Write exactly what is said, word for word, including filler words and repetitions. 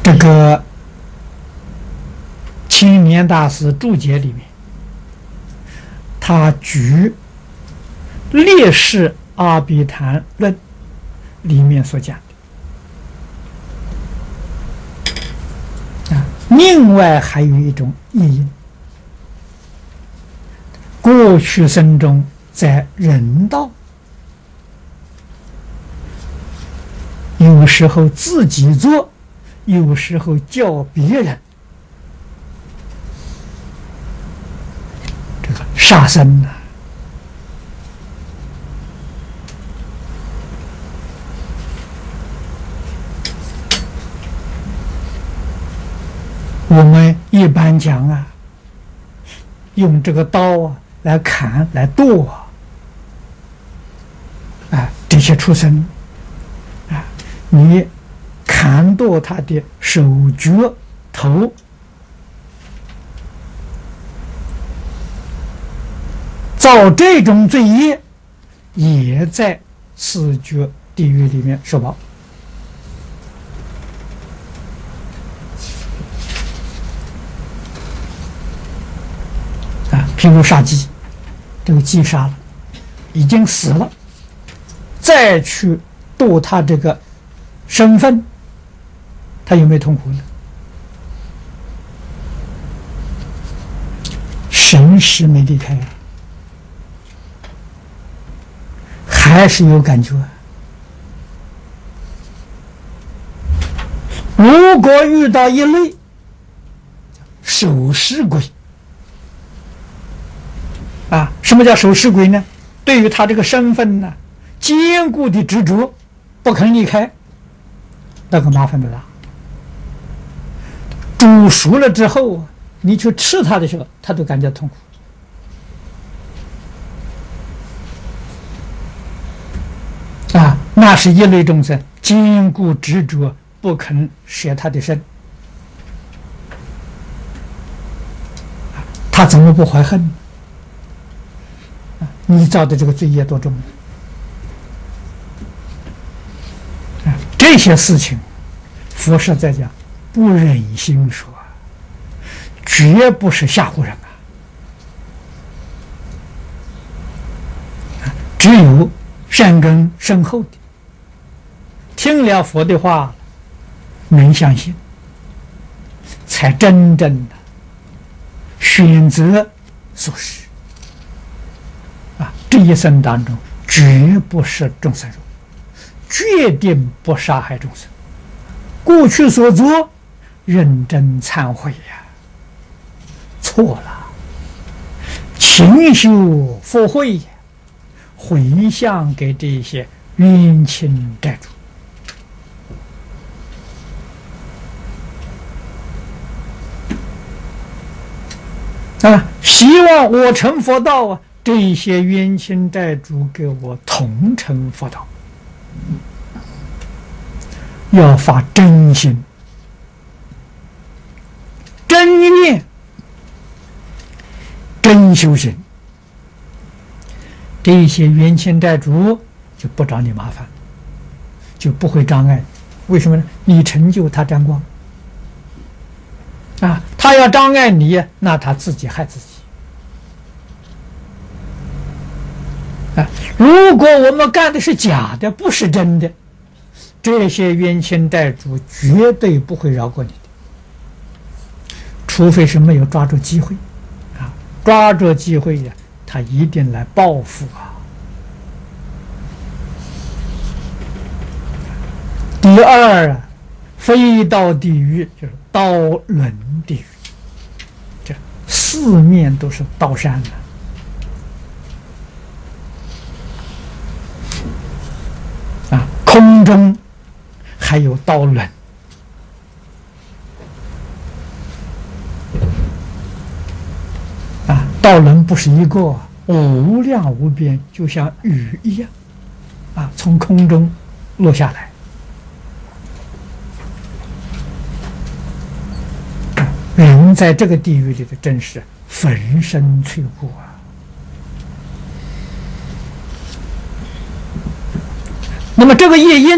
这个青年大师注解里面，他举烈士阿毗昙论里面所讲的啊，另外还有一种意因，过去生中在人道，有时候自己做，有时候叫别人，这个杀生呢、啊，我们一般讲啊，用这个刀啊来砍来剁啊，啊这些畜生啊，你砍剁他的手脚头，造这种罪业，也在四绝地狱里面受报。譬如杀鸡，这个鸡杀了，已经死了，再去度他这个身份，他有没有痛苦呢？神识没离开啊，还是有感觉啊。如果遇到一类守尸鬼啊，什么叫守尸鬼呢？对于他这个身份呢，坚固的执着，不肯离开，那个麻烦的大。煮熟了之后，你去吃它的时候，他都感觉痛苦。啊，那是一类众生，坚固执着，不肯舍他的身，他怎么不怀恨呢？你造的这个罪业多重啊！这些事情，佛实在讲不忍心说，绝不是吓唬人啊！只有善根深厚的，听了佛的话，能相信，才真正的选择素食。这一生当中，绝不是众生肉，决定不杀害众生。过去所做，认真忏悔呀、啊，错了，勤修佛慧，回向给这些冤亲债主啊，希望我成佛道啊。这些冤亲债主给我同成佛道，要发真心、真愿、真修行，这些冤亲债主就不找你麻烦，就不会障碍你。为什么呢？你成就他沾光啊，他要障碍你，那他自己害自己。啊，如果我们干的是假的，不是真的，这些冤亲债主绝对不会饶过你的，除非是没有抓住机会，啊，抓住机会呀，他一定来报复啊。第二啊，非到地狱就是刀轮地狱，这四面都是刀山啊。空中还有刀轮啊，刀轮不是一个，无量无边，就像雨一样啊，从空中落下来。人在这个地狱里的真是粉身碎骨啊！那么这个业因